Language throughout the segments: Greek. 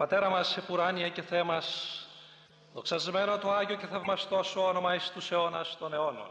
Πατέρα μας επουράνια και Θεέ μας, δοξασμένο το Άγιο και θαυμαστό σου όνομα εις τους αιώνας των αιώνων.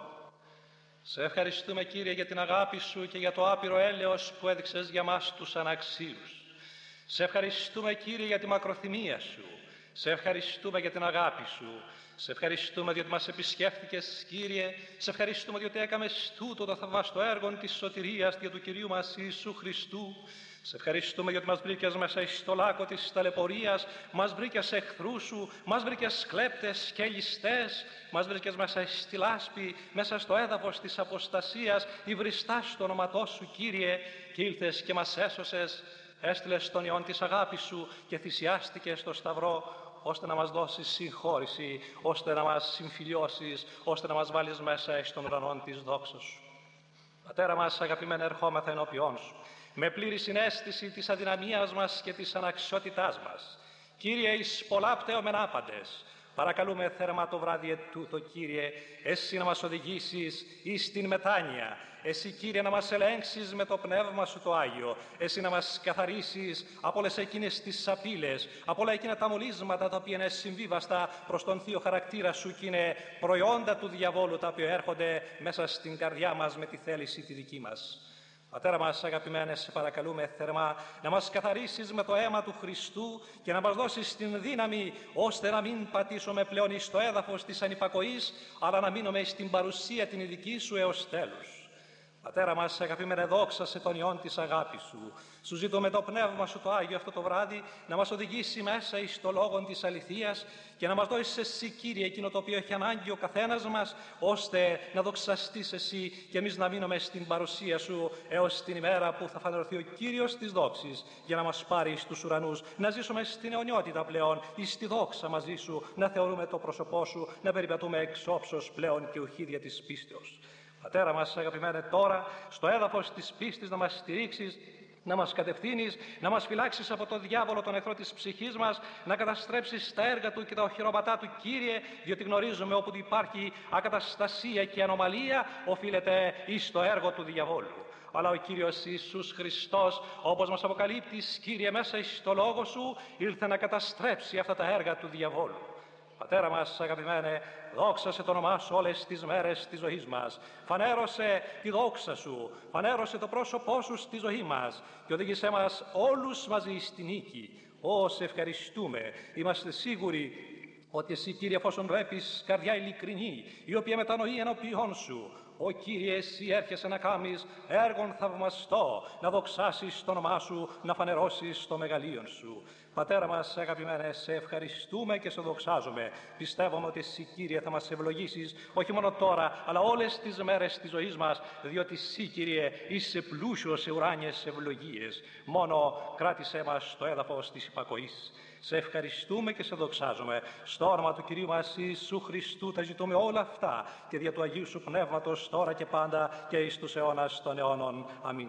Σε ευχαριστούμε, Κύριε, για την αγάπη σου και για το άπειρο έλεος που έδειξες για μας τους αναξίους. Σε ευχαριστούμε, Κύριε, για τη μακροθυμία σου. Σε ευχαριστούμε για την αγάπη σου. Σε ευχαριστούμε διότι μας επισκέφθηκες, Κύριε. Σε ευχαριστούμε διότι έκαμες τούτο το θαυμαστό έργο της σωτηρίας δια του Κυρίου μας Ιησού Χριστού. Σε ευχαριστούμε γιατί μας βρήκες μέσα στο λάκκο της ταλαιπωρίας, μας βρήκες εχθρούς σου, μας βρήκες κλέπτες και ληστές, μας βρήκες μέσα στη λάσπη, μέσα στο έδαφος της αποστασίας, υβριστά στο όνοματό σου, Κύριε, και ήλθες και μας έσωσες, έστειλες τον Υιόν της αγάπης σου και θυσιάστηκες στο Σταυρό, ώστε να μας δώσεις συγχώρηση, ώστε να μας συμφιλιώσεις, ώστε να μας βάλεις μέσα στον ουρανό της δόξας σου. Πατέρα μας, αγαπημένε, ερχόμεθα ενώπιόν σου, με πλήρη συναίσθηση της αδυναμίας μας και της αναξιότητάς μας. Κύριε, εις πολλά πτέωμεν άπαντες, παρακαλούμε θερμά το βράδυ ετούτο, Κύριε, εσύ να μας οδηγήσεις εις την μετάνοια. Εσύ, Κύριε, να μας ελέγξεις με το Πνεύμα σου το Άγιο. Εσύ να μας καθαρίσεις από όλες εκείνες τις σαπίλες, από όλα εκείνα τα μολύσματα τα οποία είναι συμβίβαστα προς τον Θείο χαρακτήρα σου και είναι προϊόντα του διαβόλου, τα οποία έρχονται μέσα στην καρδιά μας με τη θέληση τη δική μας. Πατέρα μας αγαπημένε, σε παρακαλούμε θερμά να μας καθαρίσεις με το αίμα του Χριστού και να μας δώσεις την δύναμη ώστε να μην πατήσουμε πλέον εις το έδαφος της ανυπακοής, αλλά να μείνουμε στην παρουσία την ειδική σου έως τέλους. Πατέρα μας αγαπημένε, δόξασε τον Υιόν της αγάπης σου. Σου ζητώ με το Πνεύμα σου το Άγιο αυτό το βράδυ να μας οδηγήσει μέσα εις το λόγο της αληθείας και να μας δώσεις εσύ, Κύριε, εκείνο το οποίο έχει ανάγκη ο καθένας μας, ώστε να δοξαστείς εσύ και εμείς να μείνουμε στην παρουσία σου έως την ημέρα που θα φανερωθεί ο Κύριος της δόξης για να μας πάρει στους ουρανούς, να ζήσουμε στην αιωνιότητα πλέον, εις τη δόξα μαζί σου, να θεωρούμε το πρόσωπό σου, να περιπατούμε εξ όψος πλέον και ουχίδια της πίστεως. Πατέρα μας αγαπημένε, τώρα στο έδαφος της πίστης να μας στηρίξεις, να μας κατευθύνεις, να μας φυλάξεις από τον διάβολο, τον εχθρό της ψυχής μας, να καταστρέψεις τα έργα του και τα οχυρώματά του, Κύριε, διότι γνωρίζουμε όπου υπάρχει ακαταστασία και ανομαλία οφείλεται εις το έργο του διαβόλου. Αλλά ο Κύριος Ιησούς Χριστός, όπως μας αποκαλύπτεις, Κύριε, μέσα εις το λόγο σου, ήλθε να καταστρέψει αυτά τα έργα του διαβόλου. Πατέρα μας αγαπημένε, δόξασε το όνομά σου όλες τις μέρες της ζωής μας. Φανέρωσε τη δόξα σου, φανέρωσε το πρόσωπό σου στη ζωή μας και οδήγησέ μας όλους μαζί στη νίκη. Σε ευχαριστούμε, είμαστε σίγουροι ότι εσύ, Κύριε, εφόσον βλέπεις καρδιά ειλικρινή, η οποία μετανοεί ενώπιόν σου, Κύριε, εσύ έρχεσαι να κάνεις έργον θαυμαστό, να δοξάσεις το όνομά σου, να φανερώσεις το μεγαλείον σου. Πατέρα μας αγαπημένε, σε ευχαριστούμε και σε δοξάζουμε. Πιστεύουμε ότι εσύ, Κύριε, θα μας ευλογήσεις, όχι μόνο τώρα, αλλά όλες τις μέρες της ζωής μας, διότι εσύ, Κύριε, είσαι πλούσιος σε ουράνιες ευλογίες. Μόνο κράτησέ μας το έδαφος της υπακοής. Σε ευχαριστούμε και σε δοξάζουμε. Στο όνομα του Κυρίου μας Ιησού Χριστού τα ζητούμε όλα αυτά και δια του Αγίου σου Πνεύματος τώρα και πάντα και εις τους αιώνας των αιώνων. Αμήν.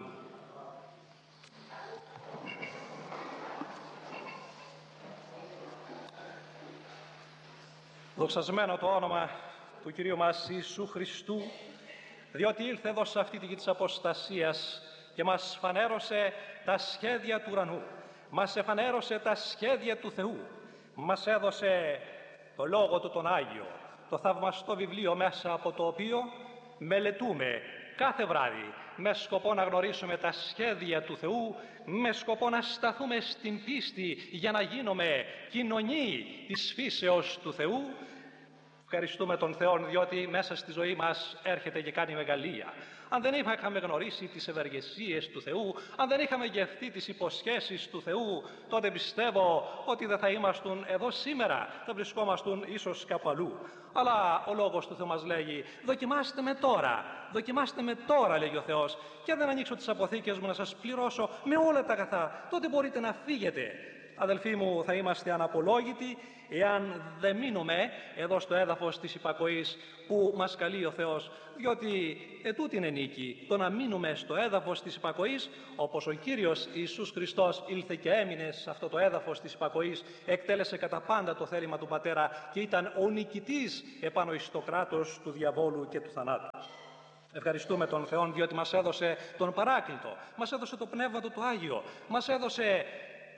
Δοξασμένο το όνομα του Κυρίου μας Ιησού Χριστού, διότι ήλθε εδώ σε αυτή τη γη της αποστασίας και μας φανέρωσε τα σχέδια του ουρανού. Μας εφανέρωσε τα σχέδια του Θεού. Μας έδωσε το Λόγο του τον Άγιο, το θαυμαστό βιβλίο μέσα από το οποίο μελετούμε κάθε βράδυ με σκοπό να γνωρίσουμε τα σχέδια του Θεού, με σκοπό να σταθούμε στην πίστη για να γίνουμε κοινωνοί της φύσεως του Θεού. Ευχαριστούμε τον Θεό διότι μέσα στη ζωή μας έρχεται και κάνει μεγαλεία. Αν δεν είχαμε γνωρίσει τις ευεργεσίες του Θεού, αν δεν είχαμε γευτεί τις υποσχέσεις του Θεού, τότε πιστεύω ότι δεν θα ήμασταν εδώ σήμερα, θα βρισκόμασταν ίσως κάπου αλλού. Αλλά ο Λόγος του Θεού μας λέγει, δοκιμάστε με τώρα, δοκιμάστε με τώρα, λέγει ο Θεός, και αν δεν ανοίξω τις αποθήκες μου να σας πληρώσω με όλα τα αγαθά, τότε μπορείτε να φύγετε. Αδελφοί μου, θα είμαστε αναπολόγητοι εάν δεν μείνουμε εδώ στο έδαφος της υπακοής που μας καλεί ο Θεός, διότι ετούτη είναι νίκη, το να μείνουμε στο έδαφος της υπακοής, όπως ο Κύριος Ιησούς Χριστός ήλθε και έμεινε σε αυτό το έδαφος της υπακοής, εκτέλεσε κατά πάντα το θέλημα του Πατέρα και ήταν ο νικητής επάνω εις το κράτος του διαβόλου και του θανάτου. Ευχαριστούμε τον Θεό διότι μας έδωσε τον Παράκλητο, μας έδωσε το Πνεύμα του το Άγιο, μας έδωσε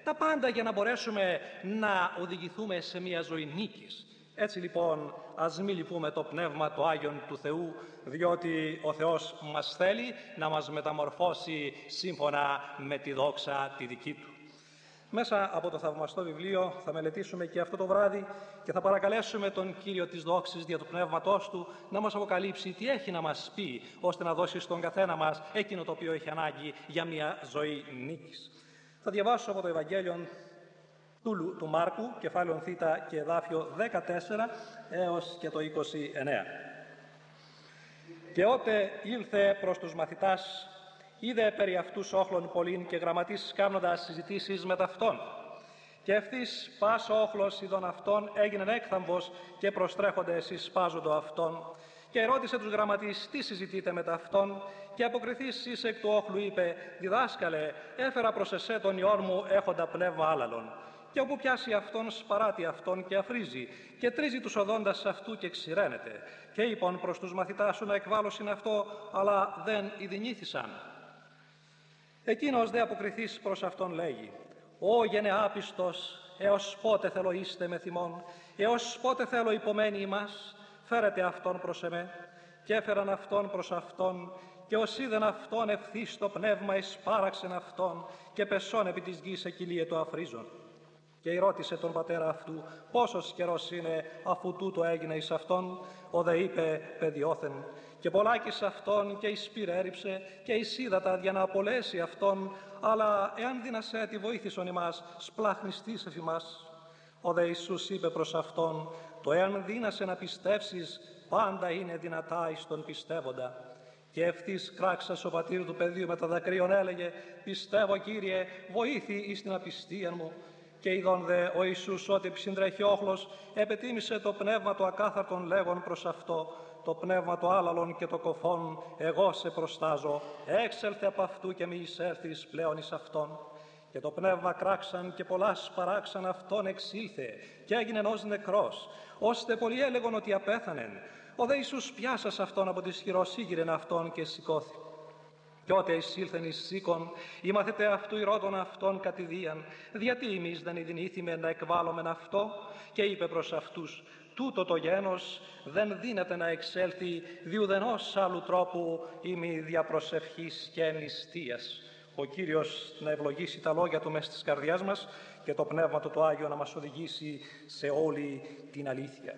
τα πάντα για να μπορέσουμε να οδηγηθούμε σε μια ζωή νίκης. Έτσι λοιπόν ας μη λυπούμε το Πνεύμα το Άγιον του Θεού, διότι ο Θεός μας θέλει να μας μεταμορφώσει σύμφωνα με τη δόξα τη δική Του. Μέσα από το θαυμαστό βιβλίο θα μελετήσουμε και αυτό το βράδυ και θα παρακαλέσουμε τον Κύριο της δόξης δια του Πνεύματός Του να μας αποκαλύψει τι έχει να μας πει, ώστε να δώσει στον καθένα μας εκείνο το οποίο έχει ανάγκη για μια ζωή νίκης. Θα διαβάσω από το Ευαγγέλιο του Μάρκου, κεφάλαιο Θ και εδάφιο 14 έως και το 29. «Και ότε ήλθε προς τους μαθητάς, είδε περί αυτούς όχλων πολλήν και γραμματείς κάνοντας συζητήσεις με ταυτόν. Και ευθύς πας ο όχλος ειδών αυτών έγινεν έκθαμβος και προστρέχοντες εις σπάζοντο αυτόν. Και ερώτησε τους γραμματείς τι συζητείτε με ταυτόν, και αποκριθείς εις εκ του όχλου είπε, «Διδάσκαλε, έφερα προς εσέ τον ιόν μου έχοντα πνεύμα άλαλον». Και όπου πιάσει αυτόν, σπαράτη αυτόν και αφρίζει, και τρίζει τους οδόντας αυτού και ξηραίνεται. Και είπαν προς τους μαθητάς σου να εκβάλωσιν αυτό, αλλά δεν ειδηνήθησαν. Εκείνος δε αποκριθείς προς αυτόν λέγει, «Ω γενεάπιστος, έως πότε θέλω είστε με θυμόν, έως πότε θέλω υπομένει ημάς, φέρετε αυτόν προς εμέ». Και έφεραν αυτόν προς αυτόν, και ως είδεν αυτόν ευθύς το πνεύμα εισπάραξεν αυτόν, και πεσόν επί της γης εκυλίε το αφρίζον. Και ρώτησε τον πατέρα αυτού πόσος καιρός είναι αφού τούτο έγινε εις αυτόν. Ο δε είπε παιδιώθεν. Και πολλάκις αυτόν και εις πυρ έριψε και εις ύδατα για να απολέσει αυτόν, αλλά εάν δύνασέ τη βοήθησον ημάς, σπλαχνιστείς εφ' ημάς. Ο δε Ιησούς είπε προς αυτόν, το εάν δύνασε να πιστεύσεις, πάντα είναι δυνατά εις τον πιστεύοντα. Και ευθύς κράξας ο πατήρ του παιδιού με τα δακρύων έλεγε, πιστεύω Κύριε, βοήθη εις την απιστία μου. Και ειδών δε ο Ιησούς ότι ψυντρέχει όχλος, επετίμησε το πνεύμα το ακάθαρτον λέγον προς αυτό, το πνεύμα το άλαλον και το κοφόν, εγώ σε προστάζω, έξελθε από αυτού και μη εισέλθεις πλέον εις αυτόν. Και το πνεύμα κράξαν και πολλά σπαράξαν αυτόν εξήλθε και έγινε ως νεκρός, ώστε πολλοί έλεγον ότι απέθανεν. Ο δε Ιησούς πιάσας αυτόν από της χειρός ήγηρεν αυτόν και σηκώθη. Κι ότε εισήλθεν εις σήκον, οι μαθηταί αυτού ηρώτων αυτόν κατηδίαν, γιατί εμείς δεν ειδηνήθημε να εκβάλλομεν αυτό, και είπε προς αυτούς, τούτο το γένος δεν δύναται να εξέλθει διουδενός άλλου τρόπου ημί δια προσευχής και νηστείας. Ο Κύριος να ευλογήσει τα λόγια Του μες της καρδιάς μας και το Πνεύμα Του το Άγιο να μας οδηγήσει σε όλη την αλήθεια.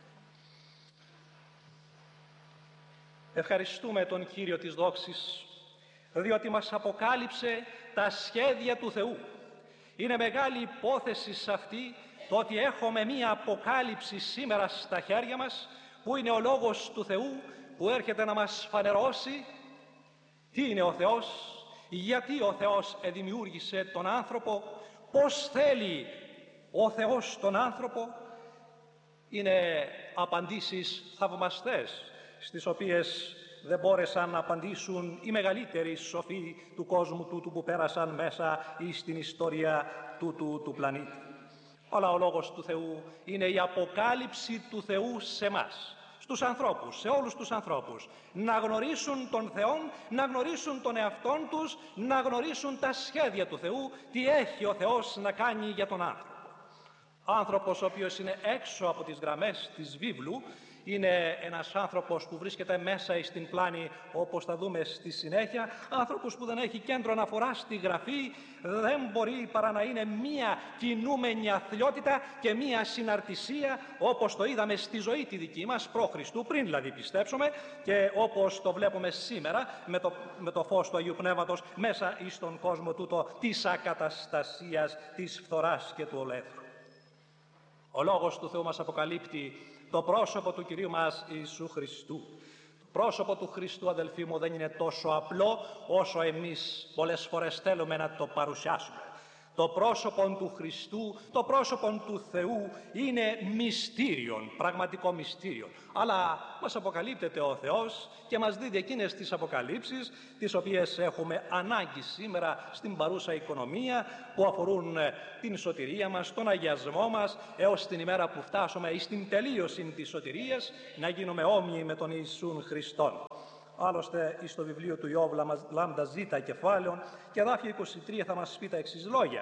Ευχαριστούμε τον Κύριο της δόξης, διότι μας αποκάλυψε τα σχέδια του Θεού. Είναι μεγάλη υπόθεση σε αυτή το ότι έχουμε μία αποκάλυψη σήμερα στα χέρια μας, που είναι ο Λόγος του Θεού, που έρχεται να μας φανερώσει τι είναι ο Θεός, γιατί ο Θεός δημιούργησε τον άνθρωπο, πώς θέλει ο Θεός τον άνθρωπο. Είναι απαντήσεις θαυμαστές, στις οποίες δεν μπόρεσαν να απαντήσουν οι μεγαλύτεροι σοφοί του κόσμου τούτου που πέρασαν μέσα στην ιστορία τούτου του πλανήτη. Αλλά ο Λόγος του Θεού είναι η αποκάλυψη του Θεού σε εμάς, στους ανθρώπους, σε όλους τους ανθρώπους. Να γνωρίσουν τον Θεό, να γνωρίσουν τον εαυτόν τους, να γνωρίσουν τα σχέδια του Θεού, τι έχει ο Θεός να κάνει για τον άνθρωπο. Άνθρωπος ο οποίος είναι έξω από τις γραμμές της βίβλου, είναι ένας άνθρωπος που βρίσκεται μέσα στην πλάνη, όπως θα δούμε στη συνέχεια, άνθρωπος που δεν έχει κέντρο αναφορά στη Γραφή, δεν μπορεί παρά να είναι μία κινούμενη αθλιότητα και μία συναρτησία, όπως το είδαμε στη ζωή τη δική μας π.Χ., πριν δηλαδή πιστέψουμε, και όπως το βλέπουμε σήμερα με το φως του Αγίου Πνεύματος μέσα στον κόσμο τούτο της ακαταστασίας, της φθοράς και του ολέθρου. Ο Λόγος του Θεού μας αποκαλύπτει το πρόσωπο του Κυρίου μας Ιησού Χριστού. Το πρόσωπο του Χριστού, αδελφοί μου, δεν είναι τόσο απλό όσο εμείς πολλές φορές θέλουμε να το παρουσιάσουμε. Το πρόσωπο του Χριστού, το πρόσωπο του Θεού είναι μυστήριον, πραγματικό μυστήριο. Αλλά μας αποκαλύπτεται ο Θεός και μας δίδει εκείνες τις αποκαλύψεις τις οποίες έχουμε ανάγκη σήμερα στην παρούσα οικονομία, που αφορούν την σωτηρία μας, τον αγιασμό μας, έως την ημέρα που φτάσουμε στην τελείωση της σωτηρίας, να γίνουμε όμοιοι με τον Ιησούν Χριστόν. Άλλωστε, στο βιβλίο του Ιώβ, λάμδα ζήτα κεφάλαιον και εδάφιο 23 θα μας πει τα εξής λόγια.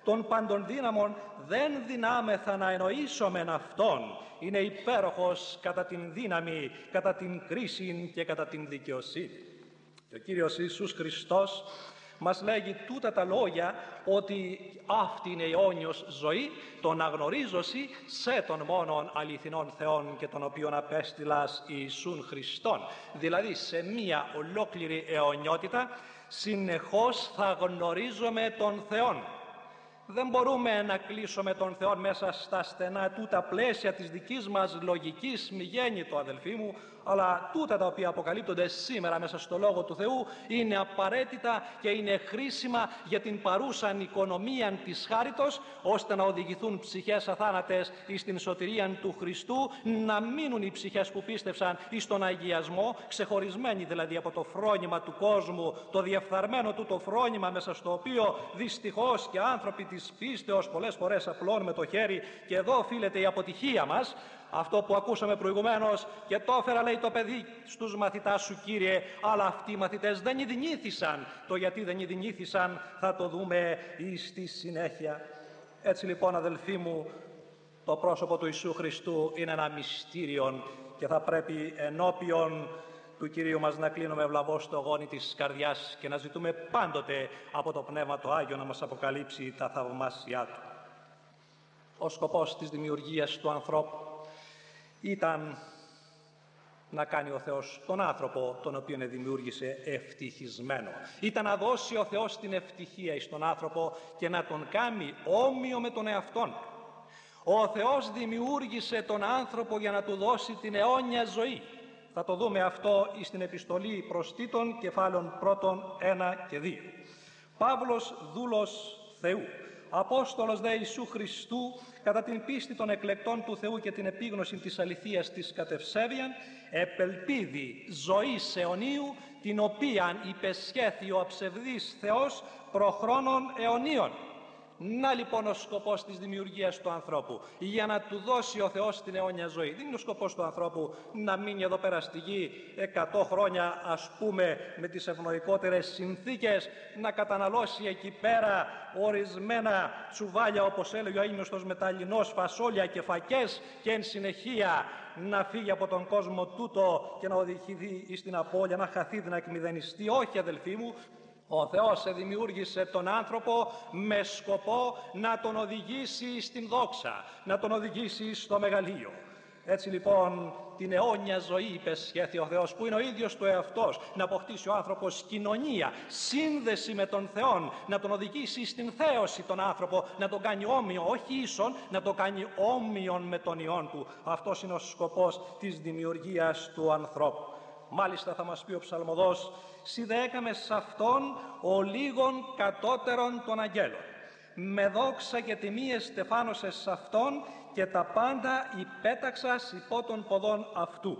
των παντοδύναμων δεν δυνάμεθα να εννοήσομεν Αυτόν. Είναι υπέροχος κατά την δύναμη, κατά την κρίση και κατά την δικαιοσύνη. Και ο Κύριος Ιησούς Χριστός μας λέγει τούτα τα λόγια, ότι αυτή είναι η αιώνιος ζωή, τον αγνωρίζωση σε τον μόνον αληθινών Θεόν και τον οποίον απέστειλας Ιησούν Χριστόν. Δηλαδή σε μία ολόκληρη αιωνιότητα συνεχώς θα γνωρίζουμε τον Θεόν. Δεν μπορούμε να κλείσουμε τον Θεό μέσα στα στενά τούτα πλαίσια της δικής μας λογικής, μη γέννητο αδελφοί μου, αλλά τούτα τα οποία αποκαλύπτονται σήμερα μέσα στο Λόγο του Θεού είναι απαραίτητα και είναι χρήσιμα για την παρούσαν οικονομία της χάριτος, ώστε να οδηγηθούν ψυχές αθάνατες εις την σωτηρία του Χριστού, να μείνουν οι ψυχές που πίστευσαν εις τον αγιασμό, ξεχωρισμένοι δηλαδή από το φρόνημα του κόσμου, το διεφθαρμένο του το φρόνημα μέσα στο οποίο δυστυχώς και άνθρωποι της πίστεως πολλές φορές απλώνουμε το χέρι, και εδώ οφείλεται η αποτυχία μας. Αυτό που ακούσαμε προηγουμένως, και το έφερα λέει το παιδί στους μαθητάς σου Κύριε, αλλά αυτοί οι μαθητές δεν ειδηνήθησαν. Το γιατί δεν ειδηνήθησαν θα το δούμε στη συνέχεια. Έτσι λοιπόν αδελφοί μου, το πρόσωπο του Ιησού Χριστού είναι ένα μυστήριο και θα πρέπει ενώπιον του Κυρίου μας να κλείνουμε ευλαβώς στο γόνι της καρδιάς και να ζητούμε πάντοτε από το Πνεύμα το Άγιο να μας αποκαλύψει τα θαυμάσια Του. Ο σκοπός της δημιουργίας του ανθρώπου ήταν να κάνει ο Θεός τον άνθρωπο τον οποίον δημιούργησε ευτυχισμένο. Ήταν να δώσει ο Θεός την ευτυχία εις τον άνθρωπο και να τον κάνει όμοιο με τον εαυτόν. Ο Θεός δημιούργησε τον άνθρωπο για να του δώσει την αιώνια ζωή. Θα το δούμε αυτό στην επιστολή προς Τίτων, κεφάλαιων 1, 1 και 2. Παύλος, δούλος Θεού, Απόστολος δε Ιησού Χριστού, κατά την πίστη των εκλεκτών του Θεού και την επίγνωση της αληθείας της κατευσέβειαν, επελπίδη ζωής αιωνίου, την οποίαν υπεσχέθη ο αψευδής Θεός προχρόνων αιωνίων. Να λοιπόν ο σκοπός της δημιουργίας του ανθρώπου, για να του δώσει ο Θεός την αιώνια ζωή. Δεν είναι ο σκοπός του ανθρώπου να μείνει εδώ πέρα στη γη 100 χρόνια, ας πούμε, με τις ευνοϊκότερες συνθήκες, να καταναλώσει εκεί πέρα ορισμένα τσουβάλια, όπως έλεγε ο αείμνηστος μεταλλινός, φασόλια και φακές, και εν συνεχεία να φύγει από τον κόσμο τούτο και να οδηγηθεί στην απώλεια, να χαθεί, να εκμηδενιστεί. Όχι αδελφοί μου, ο Θεός δημιούργησε τον άνθρωπο με σκοπό να τον οδηγήσει στην δόξα, να τον οδηγήσει στο μεγαλείο. Έτσι λοιπόν την αιώνια ζωή υπεσχέθη ο Θεός, που είναι ο ίδιος του εαυτός, να αποκτήσει ο άνθρωπος κοινωνία, σύνδεση με τον Θεό, να τον οδηγήσει στην θέωση τον άνθρωπο, να τον κάνει όμοιο, όχι ίσον, να τον κάνει όμοιον με τον Υιόν του. Αυτός είναι ο σκοπός της δημιουργίας του ανθρώπου. Μάλιστα θα μας πει ο ψαλμοδός, «Σιδέκαμε σ' αυτόν ο λίγων κατώτερων των αγγέλων. Με δόξα και τιμή εστεφάνωσες σ' αυτόν και τα πάντα υπέταξας υπό των ποδών αυτού».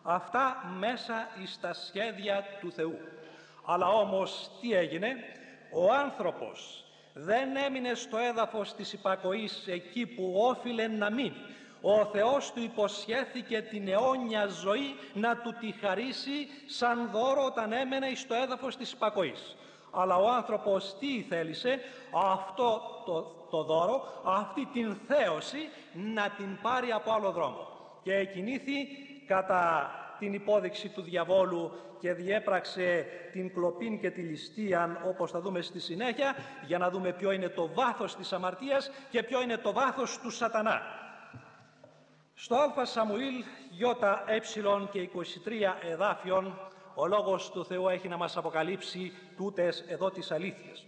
Αυτά μέσα εις τα σχέδια του Θεού. Αλλά όμως τι έγινε? Ο άνθρωπος δεν έμεινε στο έδαφος της υπακοής εκεί που όφιλε να μείνει. Ο Θεός του υποσχέθηκε την αιώνια ζωή να του τη χαρίσει σαν δώρο όταν έμενε στο έδαφος της υπακοής. Αλλά ο άνθρωπος τι θέλησε? Αυτό το δώρο, αυτή την θέωση να την πάρει από άλλο δρόμο. Και κινήθη κατά την υπόδειξη του διαβόλου και διέπραξε την κλοπήν και τη ληστείαν, όπως θα δούμε στη συνέχεια, για να δούμε ποιο είναι το βάθος της αμαρτίας και ποιο είναι το βάθος του σατανά. Στο Α Σαμουήλ ΙΕ και 23 εδάφιον, ο Λόγος του Θεού έχει να μας αποκαλύψει τούτες εδώ τις αλήθειες.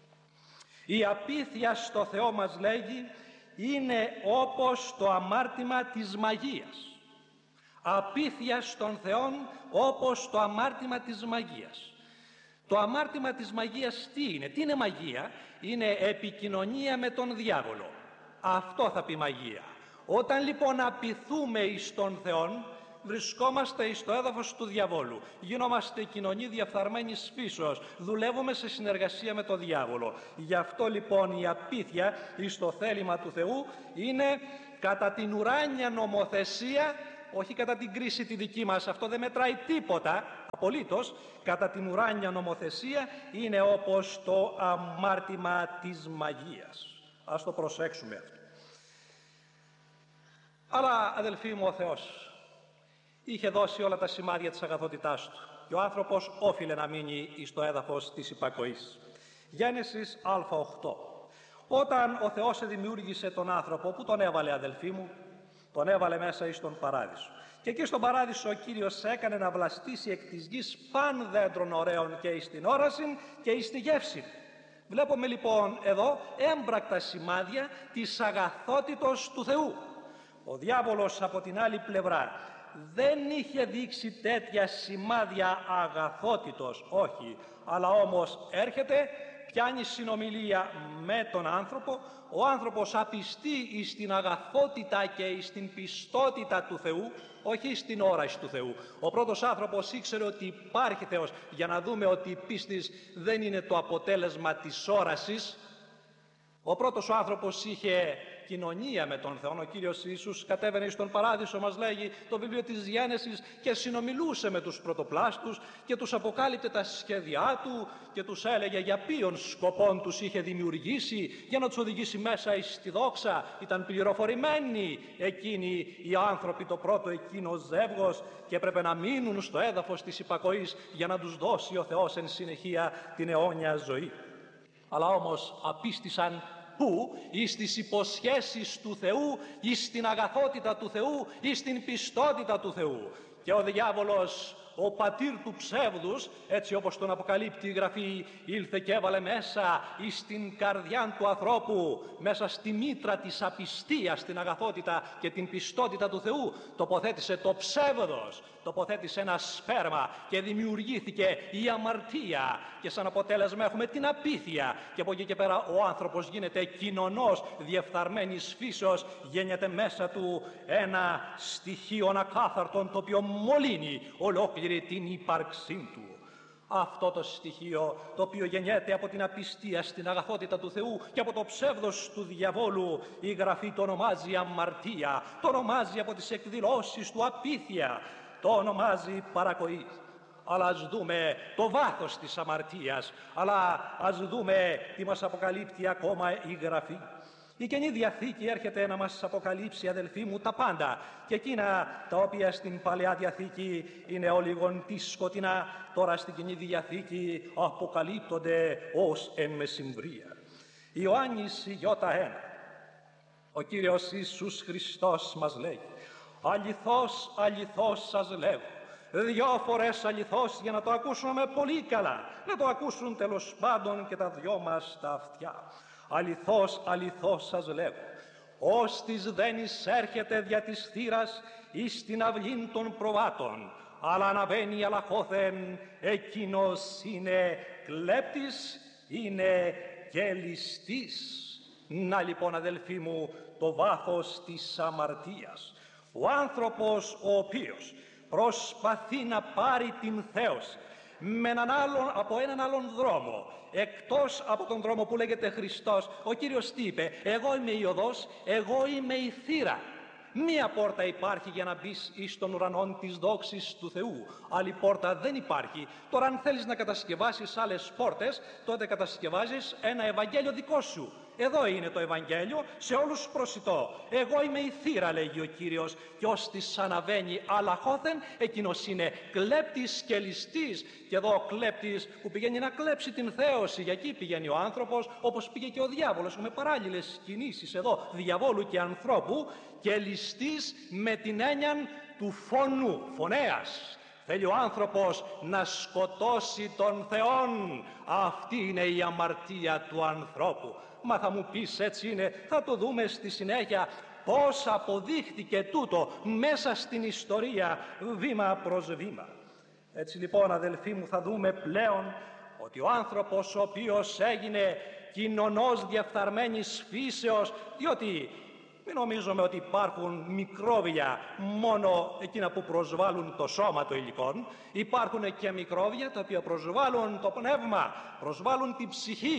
Η απίθεια στο Θεό, μας λέγει, είναι όπως το αμάρτημα της μαγείας. Απίθεια στον Θεόν όπως το αμάρτημα της μαγείας. Το αμάρτημα της μαγείας τι είναι? Τι είναι μαγεία? Είναι επικοινωνία με τον διάβολο. Αυτό θα πει μαγεία. Όταν λοιπόν απειθούμε εις τον Θεόν, βρισκόμαστε εις το έδαφος του διαβόλου. Γινόμαστε κοινωνοί διαφθαρμένης φύσεως. Δουλεύουμε σε συνεργασία με τον διάβολο. Γι' αυτό λοιπόν η απίθεια εις το θέλημα του Θεού είναι κατά την ουράνια νομοθεσία, όχι κατά την κρίση τη δική μας. Αυτό δεν μετράει τίποτα, απολύτως. Κατά την ουράνια νομοθεσία είναι όπως το αμάρτημα της μαγείας. Ας το προσέξουμε αυτό. Αλλά, αδελφοί μου, ο Θεός είχε δώσει όλα τα σημάδια της αγαθότητάς του και ο άνθρωπος όφιλε να μείνει στο έδαφος της υπακοής. Γένεσης Α8. Όταν ο Θεός δημιούργησε τον άνθρωπο, που τον έβαλε, αδελφοί μου? Τον έβαλε μέσα εις τον παράδεισο. Και εκεί στον παράδεισο ο Κύριος έκανε να βλαστήσει εκ της γης παν δέντρων ωραίων και εις την όραση και εις τη γεύση. Βλέπουμε λοιπόν εδώ έμπρακτα σημάδια της αγαθότητος του Θεού. Ο διάβολος από την άλλη πλευρά δεν είχε δείξει τέτοια σημάδια αγαθότητος, όχι, αλλά όμως έρχεται, πιάνει συνομιλία με τον άνθρωπο, ο άνθρωπος απιστεί στην αγαθότητα και στην πιστότητα του Θεού, όχι στην όραση του Θεού. Ο πρώτος άνθρωπος ήξερε ότι υπάρχει Θεός, για να δούμε ότι η πίστη δεν είναι το αποτέλεσμα της όρασης. Ο πρώτος άνθρωπος είχε κοινωνία με τον Θεό. Ο Κύριος Ιησούς κατέβαινε στον παράδεισο, μας λέγει το βιβλίο της Γένεσης, και συνομιλούσε με τους πρωτοπλάστους και τους αποκάλυπτε τα σχέδιά του και τους έλεγε για ποιον σκοπόν τους είχε δημιουργήσει, για να τους οδηγήσει μέσα στη δόξα. Ήταν πληροφορημένοι εκείνοι οι άνθρωποι, το πρώτο εκείνο ζεύγος, και έπρεπε να μείνουν στο έδαφος της υπακοής για να τους δώσει ο Θεός εν συνεχεία την αιώνια ζωή. Αλλά όμως απίστησαν πού? Εις τις υποσχέσεις του Θεού, εις την αγαθότητα του Θεού, εις την πιστότητα του Θεού. Και ο διάβολος, ο πατήρ του ψεύδους, έτσι όπως τον αποκαλύπτει η Γραφή, ήλθε και έβαλε μέσα εις την καρδιά του ανθρώπου, μέσα στη μήτρα της απιστίας, την αγαθότητα και την πιστότητα του Θεού, τοποθέτησε το ψεύδος, τοποθέτησε ένα σπέρμα και δημιουργήθηκε η αμαρτία, και σαν αποτέλεσμα έχουμε την απίθεια, και από εκεί και πέρα ο άνθρωπος γίνεται κοινωνός διεφθαρμένης φύσεως, γεννιέται μέσα του ένα στοιχείο ακάθαρτον, το οποίο μολύνει ολόκληρη την ύπαρξή του. Αυτό το στοιχείο, το οποίο γεννιέται από την απιστία στην αγαθότητα του Θεού και από το ψεύδος του διαβόλου, η Γραφή το ονομάζει αμαρτία, το ονομάζει από τις εκδηλώσεις του απίθεια, το ονομάζει παρακοή. Αλλά ας δούμε το βάθος της αμαρτίας, αλλά ας δούμε τι μας αποκαλύπτει ακόμα η Γραφή. Η Καινή Διαθήκη έρχεται να μας αποκαλύψει, αδελφοί μου, τα πάντα, και εκείνα τα οποία στην Παλαιά Διαθήκη είναι ολίγον τι σκοτεινά, τώρα στην Καινή Διαθήκη αποκαλύπτονται ως εν μεσημβρία. Ιωάννης Ι1. Ο Κύριος Ιησούς Χριστός μας λέει: αληθώς, αληθώς σας λέγω. 2 φορές αληθώς, για να το ακούσουμε πολύ καλά, να το ακούσουν τέλος πάντων και τα δυο μας τα αυτιά. Αληθώς, αληθώς σας λέγω, ώστις δεν εισέρχεται δια της θύρας εις την αυλήν των προβάτων, αλλά αναβαίνει αλαχώθεν, εκείνος είναι κλέπτης, είναι και ληστής. Να λοιπόν, αδελφοί μου, το βάθος της αμαρτίας. Ο άνθρωπος ο οποίος προσπαθεί να πάρει την θέωση με από έναν άλλον δρόμο, εκτός από τον δρόμο που λέγεται Χριστός, ο Κύριος τι είπε? Εγώ είμαι η οδός, εγώ είμαι η θύρα. Μία πόρτα υπάρχει για να μπεις εις των ουρανών της δόξης του Θεού. Άλλη πόρτα δεν υπάρχει. Τώρα αν θέλεις να κατασκευάσεις άλλες πόρτες, τότε κατασκευάζεις ένα Ευαγγέλιο δικό σου. Εδώ είναι το Ευαγγέλιο, σε όλους προσιτό. Εγώ είμαι η θύρα, λέγει ο Κύριος, και ως της αναβαίνει αλαχώθεν, εκείνος είναι κλέπτης και ληστής. Και εδώ ο κλέπτης που πηγαίνει να κλέψει την θέωση, για εκεί πηγαίνει ο άνθρωπος, όπως πήγε και ο διάβολος. Έχουμε παράλληλες κινήσεις εδώ, διαβόλου και ανθρώπου, και ληστής με την έννοια του φωνού, φωνέας. Θέλει ο άνθρωπος να σκοτώσει τον Θεόν. Αυτή είναι η αμαρτία του ανθρώπου. Μα θα μου πεις, έτσι είναι, θα το δούμε στη συνέχεια πώς αποδείχθηκε τούτο μέσα στην ιστορία, βήμα προς βήμα. Έτσι λοιπόν, αδελφοί μου, θα δούμε πλέον ότι ο άνθρωπος ο οποίος έγινε κοινωνός διαφθαρμένης φύσεως, διότι μην νομίζουμε ότι υπάρχουν μικρόβια μόνο εκείνα που προσβάλλουν το σώμα των υλικών. Υπάρχουν και μικρόβια τα οποία προσβάλλουν το πνεύμα, προσβάλλουν την ψυχή,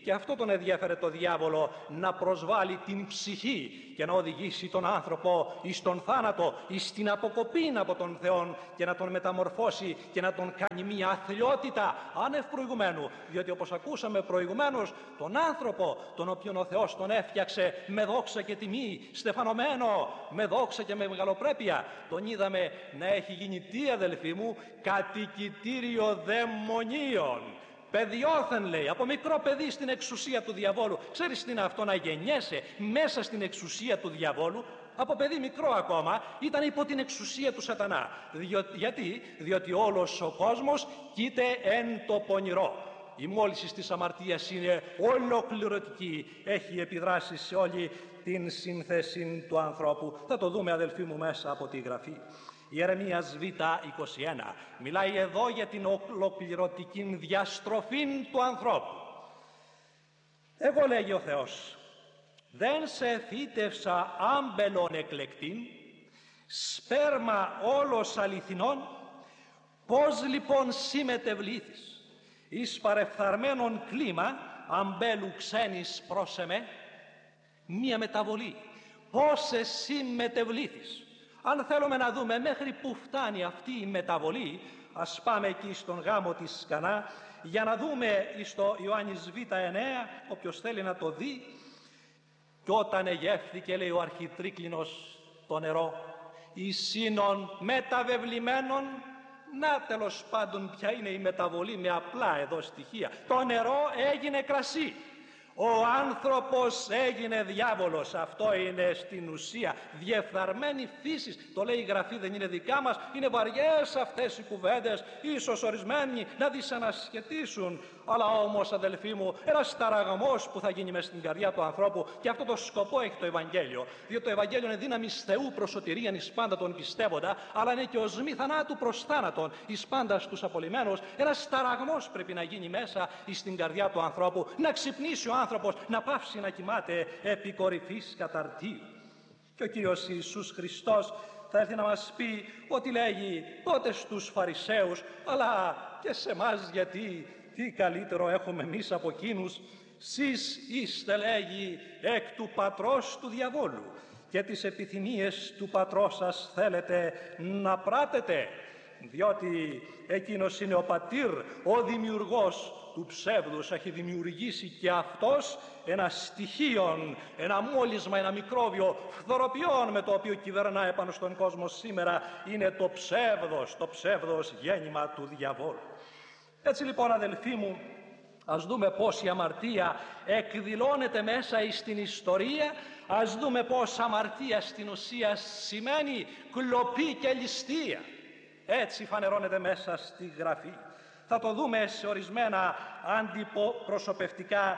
και αυτό τον ενδιέφερε το διάβολο, να προσβάλλει την ψυχή και να οδηγήσει τον άνθρωπο εις τον θάνατο, εις την αποκοπή από τον Θεό και να τον μεταμορφώσει και να τον κάνει μια αθλιότητα άνευ προηγουμένου. Διότι όπως ακούσαμε προηγουμένως, τον άνθρωπο τον οποίον ο Θεός τον έφτιαξε με δόξα και τιμή, στεφανωμένο με δόξα και με μεγαλοπρέπεια, τον είδαμε να έχει γίνει τι, αδελφοί μου? Κατοικητήριο δαιμονίων. Παιδιόθεν, λέει, από μικρό παιδί στην εξουσία του διαβόλου. Ξέρεις τι είναι αυτό, να γεννιέσαι μέσα στην εξουσία του διαβόλου? Από παιδί μικρό ακόμα ήταν υπό την εξουσία του σατανά. Γιατί? Διότι όλος ο κόσμος κοίται εν το πονηρό. Η μόλυνση της αμαρτίας είναι ολοκληρωτική, έχει επιδράσει σε όλη την σύνθεση του ανθρώπου. Θα το δούμε, αδελφοί μου, μέσα από τη Γραφή. Ιερεμίας Β21 μιλάει εδώ για την ολοκληρωτική διαστροφή του ανθρώπου. Εγώ, λέγει ο Θεός, δεν σε φύτευσα άμπελον εκλεκτήν, σπέρμα όλος αληθινών, πώς λοιπόν σύ μετεβλήθης, εις παρεφθαρμένον κλίμα αμπέλου ξένης προς εμέ? Μία μεταβολή. Πώς εσύ μετεβλήθης. Αν θέλουμε να δούμε μέχρι που φτάνει αυτή η μεταβολή, ας πάμε εκεί στον γάμο της Κανά για να δούμε στο Ιωάννης Β9, όποιος θέλει να το δει. Και όταν εγεύθηκε, λέει ο αρχιτρίκλινος, το νερό, εις σύνον μεταβεβλημένων. Να, τέλος πάντων, ποια είναι η μεταβολή με απλά εδώ στοιχεία. Το νερό έγινε κρασί. Ο άνθρωπος έγινε διάβολος. Αυτό είναι στην ουσία διεφθαρμένη φύση. Το λέει η Γραφή, δεν είναι δικά μας. Είναι βαριές αυτές οι κουβέντες, ίσως ορισμένοι να δυσανασχετήσουν. Αλλά όμως, αδελφοί μου, ένας ταραγμός που θα γίνει μέσα στην καρδιά του ανθρώπου, και αυτό το σκοπό έχει το Ευαγγέλιο. Διότι το Ευαγγέλιο είναι δύναμη Θεού προς σωτηρίαν εις πάντα τον πιστεύοντα, αλλά είναι και οσμή θανάτου προς θάνατον εις πάντα στους απολυμμένους. Ένας ταραγμός πρέπει να γίνει μέσα στην καρδιά του ανθρώπου, να ξυπνήσει ο άνθρωπος, να πάυσει να κοιμάται επί κορυφής καταρτίου. Και ο Κύριος Ιησούς Χριστός θα έρθει να μας πει ότι λέγει τότε στους Φαρισαίους, αλλά και σε εμάς, γιατί τι καλύτερο έχουμε εμείς από εκείνους? Σεις είστε, λέγει, εκ του πατρός του διαβόλου και τις επιθυμίες του πατρός σας θέλετε να πράτετε, διότι εκείνος είναι ο πατήρ, ο δημιουργός του ψεύδους. Έχει δημιουργήσει και αυτός ένα στοιχείο, ένα μόλισμα, ένα μικρόβιο φθοροποιών με το οποίο κυβερνά επάνω στον κόσμο σήμερα. Είναι το ψεύδος γέννημα του διαβόλου. Έτσι λοιπόν, αδελφοί μου, ας δούμε πώς η αμαρτία εκδηλώνεται μέσα στην ιστορία. Ας δούμε πώς αμαρτία στην ουσία σημαίνει κλοπή και ληστεία. Έτσι φανερώνεται μέσα στη Γραφή. Θα το δούμε σε ορισμένα αντιπροσωπευτικά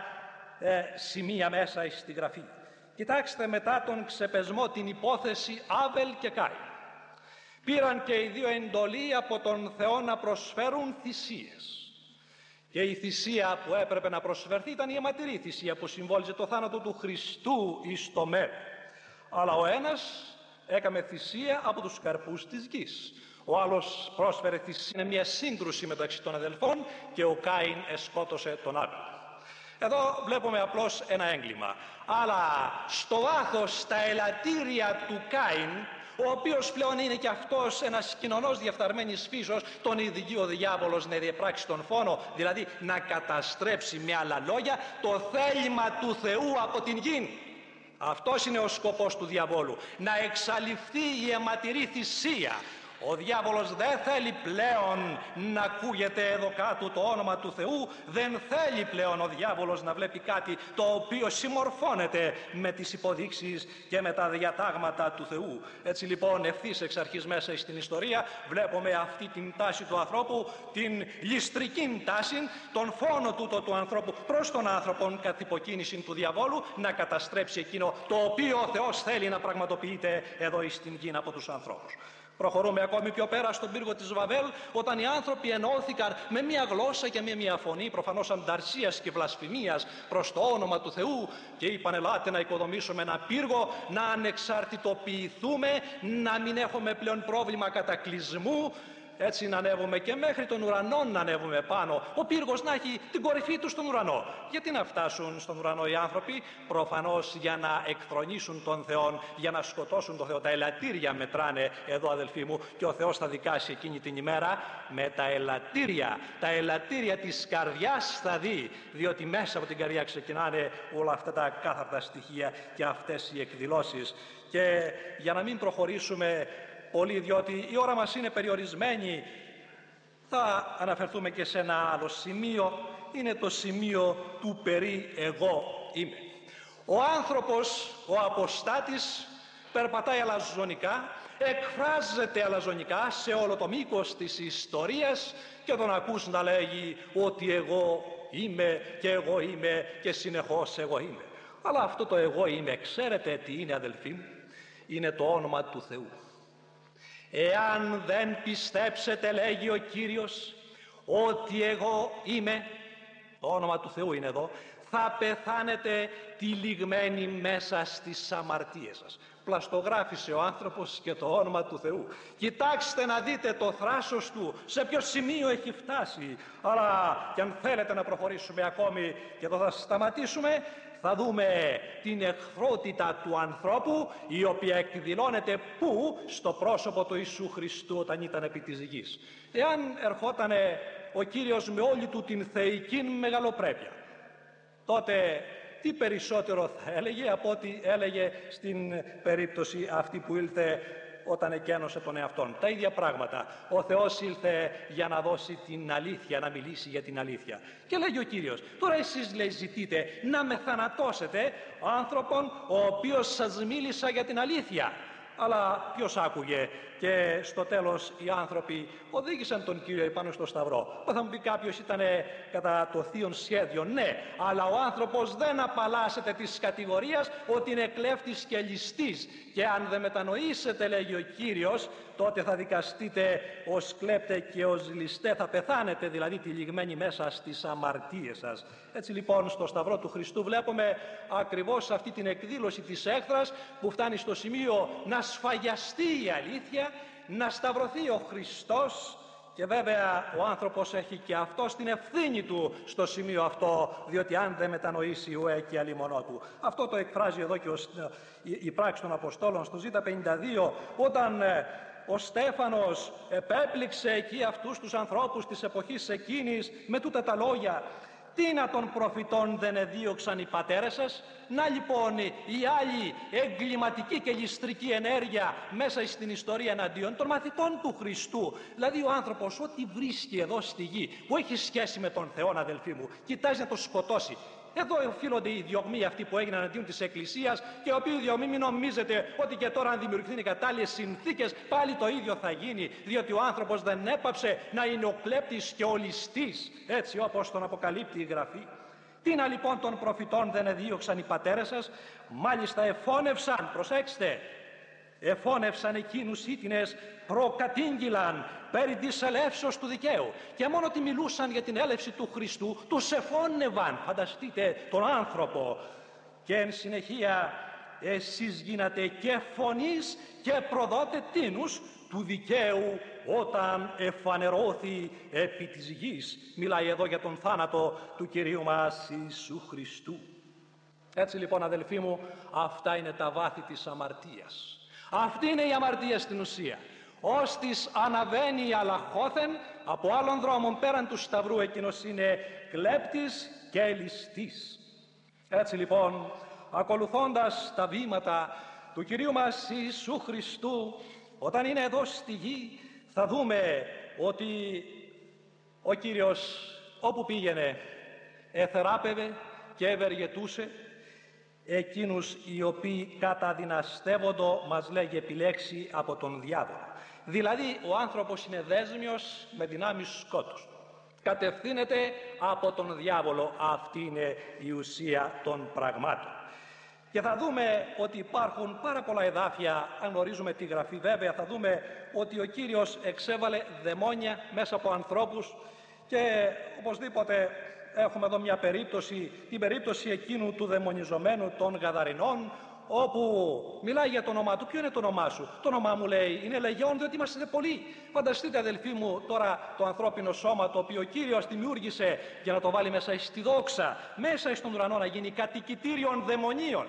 σημεία μέσα στη Γραφή. Κοιτάξτε, μετά τον ξεπεσμό, την υπόθεση Άβελ και Κάιν, πήραν και οι δύο εντολή από τον Θεό να προσφέρουν θυσίες. Και η θυσία που έπρεπε να προσφερθεί ήταν η αιματηρή θυσία, που συμβόλιζε το θάνατο του Χριστού εις το μέλλον. Αλλά ο ένας έκαμε θυσία από τους καρπούς της γης. Ο άλλος πρόσφερε θυσία. Είναι μια σύγκρουση μεταξύ των αδελφών και ο Κάιν εσκότωσε τον Άβελ. Εδώ βλέπουμε απλώς ένα έγκλημα. Αλλά στο βάθος, στα ελαττήρια του Κάιν, ο οποίος πλέον είναι και αυτός ένας κοινωνός διαφθαρμένης φύσεως, τον οδηγεί ο διάβολος να διεπράξει τον φόνο, δηλαδή να καταστρέψει, με άλλα λόγια, το θέλημα του Θεού από την γη. Αυτός είναι ο σκοπός του διαβόλου, να εξαλειφθεί η αιματηρή θυσία. Ο διάβολος δεν θέλει πλέον να ακούγεται εδώ κάτω το όνομα του Θεού, δεν θέλει πλέον ο διάβολος να βλέπει κάτι το οποίο συμμορφώνεται με τις υποδείξεις και με τα διατάγματα του Θεού. Έτσι λοιπόν, ευθύς εξ αρχής μέσα στην ιστορία βλέπουμε αυτή την τάση του ανθρώπου, την ληστρική τάση, τον φόνο τούτο του ανθρώπου προς τον άνθρωπο καθ' υποκίνηση του διαβόλου, να καταστρέψει εκείνο το οποίο ο Θεός θέλει να πραγματοποιείται εδώ στην γη από τους ανθρώπους. Προχωρούμε ακόμη πιο πέρα στον πύργο της Βαβέλ, όταν οι άνθρωποι ενώθηκαν με μία γλώσσα και με μία φωνή, προφανώς ανταρσίας και βλασφημίας προς το όνομα του Θεού, και είπαν: ελάτε να οικοδομήσουμε ένα πύργο, να ανεξαρτητοποιηθούμε, να μην έχουμε πλέον πρόβλημα κατακλυσμού. έτσι να ανέβουμε και μέχρι τον ουρανό να ανέβουμε πάνω, ο πύργος να έχει την κορυφή του στον ουρανό. Γιατί να φτάσουν στον ουρανό οι άνθρωποι? Προφανώς για να εκθρονήσουν τον Θεό, για να σκοτώσουν τον Θεό. Τα ελαττήρια μετράνε εδώ, αδελφοί μου, και ο Θεός θα δικάσει εκείνη την ημέρα με τα ελαττήρια. Τα ελαττήρια της καρδιάς θα δει, διότι μέσα από την καρδιά ξεκινάνε όλα αυτά τα κάθαρτα στοιχεία και αυτές οι εκδηλώσεις. Και για να μην προχωρήσουμε πολύ, διότι η ώρα μας είναι περιορισμένη, θα αναφερθούμε και σε ένα άλλο σημείο. Είναι το σημείο του περί εγώ είμαι. Ο άνθρωπος, ο αποστάτης, περπατάει αλαζονικά, εκφράζεται αλαζονικά σε όλο το μήκος της ιστορίας και τον ακούς να λέγει ότι εγώ είμαι και εγώ είμαι και συνεχώς εγώ είμαι. Αλλά αυτό το εγώ είμαι, ξέρετε τι είναι, αδελφοί μου? Είναι το όνομα του Θεού. Εάν δεν πιστέψετε, λέγει ο Κύριος, ότι εγώ είμαι, το όνομα του Θεού είναι εδώ, θα πεθάνετε τυλιγμένοι μέσα στις αμαρτίες σας. Πλαστογράφησε ο άνθρωπος και το όνομα του Θεού. Κοιτάξτε να δείτε το θράσος του, σε ποιο σημείο έχει φτάσει. Αλλά και αν θέλετε να προχωρήσουμε ακόμη, και εδώ θα σταματήσουμε, θα δούμε την εχθρότητα του ανθρώπου, η οποία εκδηλώνεται πού? Στο πρόσωπο του Ιησού Χριστού όταν ήταν επί της γης. Εάν ερχότανε ο Κύριος με όλη του την θεϊκή μεγαλοπρέπεια, τότε τι περισσότερο θα έλεγε από ό,τι έλεγε στην περίπτωση αυτή που ήλθε όταν εκένωσε τον εαυτόν? Τα ίδια πράγματα. Ο Θεός ήλθε για να δώσει την αλήθεια, να μιλήσει για την αλήθεια. Και λέγει ο Κύριος, τώρα εσείς, λέει, ζητείτε να με θανατώσετε άνθρωπον ο οποίος σας μίλησα για την αλήθεια. Αλλά ποιος άκουγε? Και στο τέλος οι άνθρωποι οδήγησαν τον Κύριο επάνω στο σταυρό. Θα μου πει κάποιος, ήταν κατά το θείον σχέδιο. Ναι, αλλά ο άνθρωπος δεν απαλλάσσεται της κατηγορίας ότι είναι κλέφτης και ληστής. Και αν δεν μετανοήσετε, λέγει ο Κύριος, τότε θα δικαστείτε ως κλέπτε και ως ληστέ, θα πεθάνετε δηλαδή τυλιγμένοι μέσα στις αμαρτίες σας. Έτσι λοιπόν στο σταυρό του Χριστού βλέπουμε ακριβώς αυτή την εκδήλωση της έχθρας που φτάνει στο σημείο να σφαγιαστεί η αλήθεια, να σταυρωθεί ο Χριστός. Και βέβαια ο άνθρωπος έχει και αυτός την ευθύνη του στο σημείο αυτό, διότι αν δεν μετανοήσει ουέ και αλίμονό του. Αυτό το εκφράζει εδώ και η πράξη των Αποστόλων στο Ζ52, όταν ο Στέφανος επέπληξε εκεί αυτούς τους ανθρώπους της εποχής εκείνης με τούτα τα λόγια: τι να των προφητών δεν εδίωξαν οι πατέρες σας? Να λοιπόν η άλλη εγκληματική και ληστρική ενέργεια μέσα στην ιστορία εναντίον των μαθητών του Χριστού. Δηλαδή ο άνθρωπος ό,τι βρίσκει εδώ στη γη που έχει σχέση με τον Θεό, αδελφοί μου, κοιτάζει να το σκοτώσει. Εδώ οφείλονται οι διωγμοί αυτοί που έγιναν αντίον της Εκκλησίας, και οι οποίοι διωγμοί, μην νομίζετε ότι και τώρα αν δημιουργηθούν οι κατάλληλες συνθήκες πάλι το ίδιο θα γίνει, διότι ο άνθρωπος δεν έπαψε να είναι ο κλέπτης και ο ληστής, έτσι όπως τον αποκαλύπτει η Γραφή. Τι να λοιπόν των προφητών δεν εδίωξαν οι πατέρες σας? Μάλιστα εφώνευσαν, προσέξτε, εφώνευσαν εκείνους ήτινες, προκατήγγυλαν περί της ελεύσεως του δικαίου. Και μόνο ότι μιλούσαν για την έλευση του Χριστού, τους εφώνευαν. Φανταστείτε τον άνθρωπο. Και εν συνεχεία εσείς γίνατε και φωνής και προδότε τίνους του δικαίου όταν εφανερώθη επί της γης. Μιλάει εδώ για τον θάνατο του Κυρίου μας Ιησού Χριστού. Έτσι λοιπόν, αδελφοί μου, αυτά είναι τα βάθη της αμαρτίας. Αυτή είναι η αμαρτία στην ουσία. Ώστις αναβαίνει αλαχώθεν από άλλων δρόμων πέραν του σταυρού, εκείνος είναι κλέπτης και ληστής. Έτσι λοιπόν, ακολουθώντας τα βήματα του Κυρίου μας Ιησού Χριστού, όταν είναι εδώ στη γη, θα δούμε ότι ο Κύριος όπου πήγαινε εθεράπευε και ευεργετούσε εκείνους οι οποίοι καταδυναστεύοντο, μας λέγει, επιλέξει από τον διάβολο. Δηλαδή ο άνθρωπος είναι δέσμιος με δυνάμεις σκότους. Κατευθύνεται από τον διάβολο. Αυτή είναι η ουσία των πραγμάτων. Και θα δούμε ότι υπάρχουν πάρα πολλά εδάφια, αν γνωρίζουμε τη Γραφή βέβαια, θα δούμε ότι ο Κύριος εξέβαλε δαιμόνια μέσα από ανθρώπους, και οπωσδήποτε έχουμε εδώ μια περίπτωση, την περίπτωση εκείνου του δαιμονιζομένου των Γαδαρινών, όπου μιλάει για το όνομά του. Ποιο είναι το όνομά σου? Το όνομά μου, λέει, είναι Λεγιών, διότι είμαστε πολλοί. Φανταστείτε, αδελφοί μου, τώρα το ανθρώπινο σώμα, το οποίο ο Κύριος δημιούργησε για να το βάλει μέσα στη δόξα, μέσα στον ουρανό, να γίνει κατοικητήριον δαιμονίων.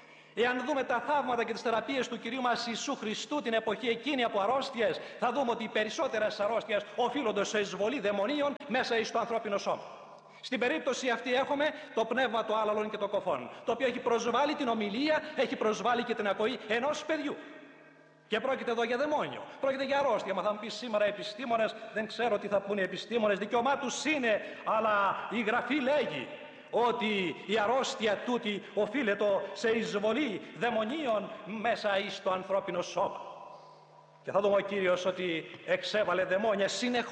Εάν δούμε τα θαύματα και τις θεραπείες του Κυρίου μας Ιησού Χριστού την εποχή εκείνη από αρρώστιες, θα δούμε ότι οι περισσότερες αρρώστιες οφείλονται σε εισβολή δαιμονίων μέσα στο ανθρώπινο σώμα. Στην περίπτωση αυτή έχουμε το πνεύμα των άλαλων και των κοφών, το οποίο έχει προσβάλει την ομιλία, έχει προσβάλει και την ακοή ενός παιδιού. Και πρόκειται εδώ για δαιμόνιο, πρόκειται για αρρώστια. Μα θα μου πει σήμερα επιστήμονες, δεν ξέρω τι θα πούνε οι επιστήμονες, δικαίωμά τους είναι, αλλά η Γραφή λέγει ότι η αρρώστια τούτη οφείλεται σε εισβολή δαιμονίων μέσα στο ανθρώπινο σώμα. Και θα δούμε ο Κύριος ότι εξέβαλε δαιμόνια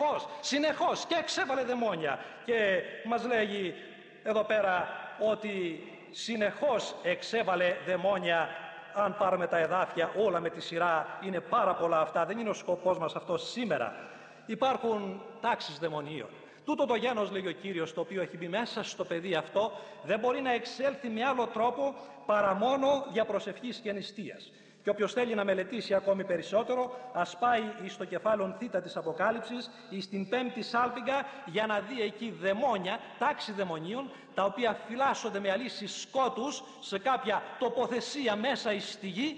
συνεχώς και εξέβαλε δαιμόνια. Και μας λέγει εδώ πέρα ότι συνεχώς εξέβαλε δαιμόνια. Αν πάρουμε τα εδάφια όλα με τη σειρά, είναι πάρα πολλά αυτά, δεν είναι ο σκοπός μας αυτό σήμερα. Υπάρχουν τάξεις δαιμονίων. Τούτο το γένος, λέει ο Κύριος, το οποίο έχει μπει μέσα στο παιδί αυτό, δεν μπορεί να εξέλθει με άλλο τρόπο παρά μόνο δια προσευχής και νηστείας. Και όποιος θέλει να μελετήσει ακόμη περισσότερο, ας πάει στο κεφάλαιο Θ της Αποκάλυψης, στην 5η σάλπιγγα, για να δει εκεί δαιμόνια, τάξη δαιμονίων, τα οποία φυλάσσονται με αλύσεις σκότους σε κάποια τοποθεσία μέσα στη γη.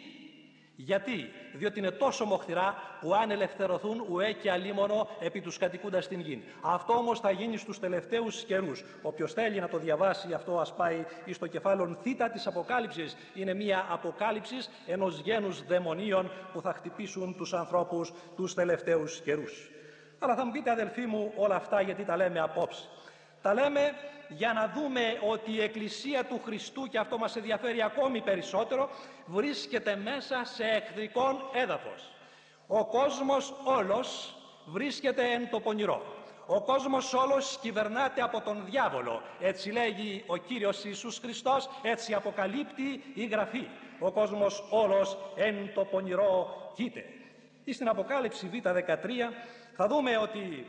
Γιατί? Διότι είναι τόσο μοχθηρά που αν ελευθερωθούν ουέ και αλίμονο επί τους κατοικούντας στην γη. Αυτό όμως θα γίνει στους τελευταίους καιρούς. Όποιος θέλει να το διαβάσει αυτό, ας πάει στο κεφάλαιο Θ της Αποκάλυψης. Είναι μια αποκάλυψη ενός γένους δαιμονίων που θα χτυπήσουν τους ανθρώπους τους τελευταίους καιρούς. Αλλά θα μου πείτε, αδελφοί μου, όλα αυτά γιατί τα λέμε απόψε? Τα λέμε για να δούμε ότι η Εκκλησία του Χριστού, και αυτό μας ενδιαφέρει ακόμη περισσότερο, βρίσκεται μέσα σε εχθρικόν έδαφος. Ο κόσμος όλος βρίσκεται εν το πονηρό. Ο κόσμος όλος κυβερνάται από τον διάβολο. Έτσι λέγει ο Κύριος Ιησούς Χριστός, έτσι αποκαλύπτει η Γραφή. Ο κόσμος όλος εν το πονηρό κοίται. Στην Αποκάλυψη Β13 θα δούμε ότι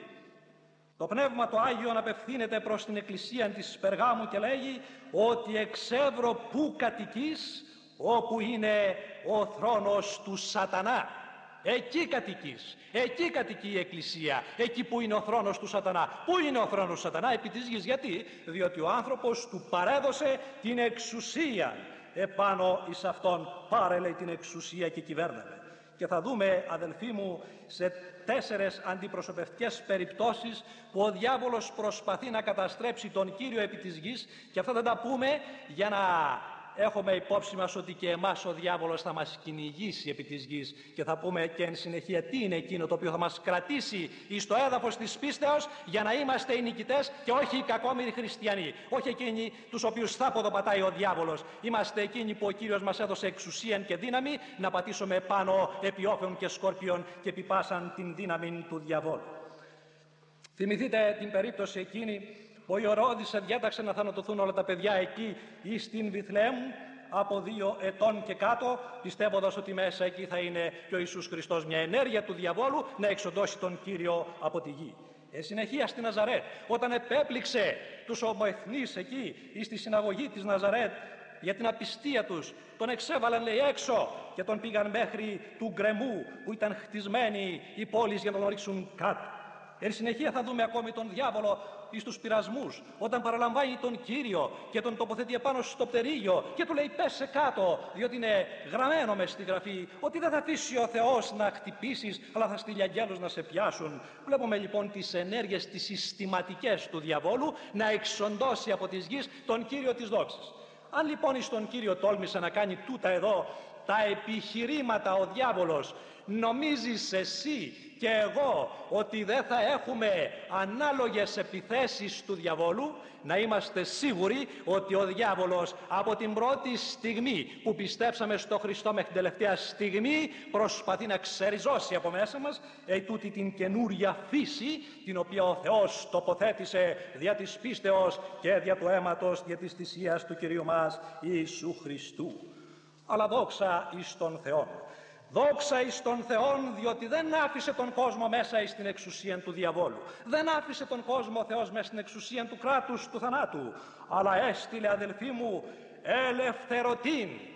το Πνεύμα το Άγιον απευθύνεται προς την Εκκλησία της Περγάμου και λέγει ότι εξεύρω που κατοικείς, όπου είναι ο θρόνος του Σατανά. Εκεί κατοικείς, εκεί κατοικεί η Εκκλησία, εκεί που είναι ο θρόνος του Σατανά. Πού είναι ο θρόνος του Σατανά? Επί της γης. Γιατί? Διότι ο άνθρωπος του παρέδωσε την εξουσία επάνω εις αυτόν. Πάρε, λέει, την εξουσία και κυβέρναμε. Και θα δούμε, αδελφοί μου, σε 4 αντιπροσωπευτικές περιπτώσεις που ο διάβολος προσπαθεί να καταστρέψει τον Κύριο επί της γης, και αυτά θα τα πούμε για να έχουμε υπόψη μας ότι και εμάς ο διάβολος θα μας κυνηγήσει επί της γης, και θα πούμε και εν συνεχεία τι είναι εκείνο το οποίο θα μας κρατήσει εις το έδαφος της πίστεως για να είμαστε οι νικητές και όχι οι κακόμοιροι χριστιανοί, όχι εκείνοι τους οποίους θα ποδοπατάει ο διάβολος. Είμαστε εκείνοι που ο Κύριος μας έδωσε εξουσία και δύναμη να πατήσουμε πάνω επί όφεων και σκόρπιων και επί πάσαν την δύναμη του διαβόλου. Θυμηθείτε την περίπτωση εκείνη που ο Ηρώδης διάταξε να θανατωθούν όλα τα παιδιά εκεί ή στην Βιθλεέμ από 2 ετών και κάτω, πιστεύοντας ότι μέσα εκεί θα είναι και ο Ιησούς Χριστός, μια ενέργεια του διαβόλου να εξοντώσει τον Κύριο από τη γη. Συνεχεία στη Ναζαρέτ, όταν επέπληξε τους ομοεθνείς εκεί ή στη συναγωγή της Ναζαρέτ για την απιστία τους, τον εξέβαλαν, λέει, έξω και τον πήγαν μέχρι του γκρεμού που ήταν χτισμένη η πόλη για να τον ρίξουν κάτω. Εν συνεχεία θα δούμε ακόμη τον διάβολο εις τους πειρασμούς, όταν παραλαμβάνει τον Κύριο και τον τοποθετεί επάνω στο πτερίγιο και του λέει πέσε κάτω, διότι είναι γραμμένο μες στη Γραφή ότι δεν θα αφήσει ο Θεός να χτυπήσεις, αλλά θα στείλει αγγέλους να σε πιάσουν. Βλέπουμε λοιπόν τις ενέργειες, τις συστηματικές του διαβόλου να εξοντώσει από της γης τον Κύριο της δόξης. Αν λοιπόν εις τον Κύριο τόλμησε να κάνει τούτα εδώ τα επιχειρήματα ο διάβολος, νομίζεις εσύ και εγώ ότι δεν θα έχουμε ανάλογες επιθέσεις του διαβόλου? Να είμαστε σίγουροι ότι ο διάβολος από την πρώτη στιγμή που πιστέψαμε στο Χριστό μέχρι την τελευταία στιγμή προσπαθεί να ξεριζώσει από μέσα μας τούτη την καινούρια φύση την οποία ο Θεός τοποθέτησε δια της πίστεως και δια του αίματος, δια της θυσίας του Κυρίου μας Ιησού Χριστού. Αλλά δόξα εις τον Θεόν. Δόξα εις τον Θεόν, διότι δεν άφησε τον κόσμο μέσα εις την εξουσία του διαβόλου. Δεν άφησε τον κόσμο ο Θεός μέσα στην εξουσία του κράτους του θανάτου. Αλλά έστειλε, αδελφοί μου, ελευθερωτήν.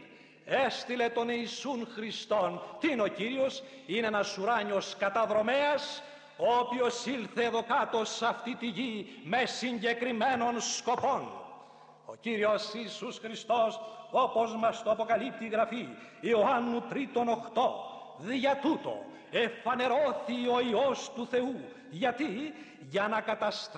έστειλε τον Ιησούν Χριστόν. Τι είναι ο Κύριος? Είναι ένας ουράνιος καταδρομέας, ο οποίος ήλθε εδώ κάτω σε αυτή τη γη με συγκεκριμένων σκοπών. Ο Κύριος Ιησούς Χριστός, όπως μας το αποκαλύπτει η Γραφή, Ιωάννου 3:8, δια τούτο εφανερώθη ο Υιός του Θεού. Γιατί? Για να καταστρέψει